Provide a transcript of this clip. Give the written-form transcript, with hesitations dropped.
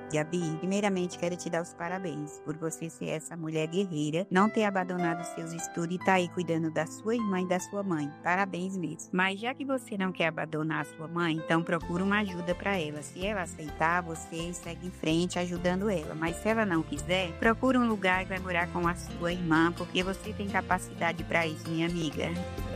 Gabi, primeiramente quero te dar os parabéns por você ser essa mulher guerreira, não ter abandonado seus estudos e tá aí cuidando da sua irmã e da sua mãe. Parabéns mesmo. Mas já que você não quer abandonar a sua mãe, então procura uma ajuda para ela. Se ela aceitar, você segue em frente ajudando ela. Mas se ela não quiser, procura um lugar e vai morar com a sua irmã, porque você tem capacidade para isso, minha amiga.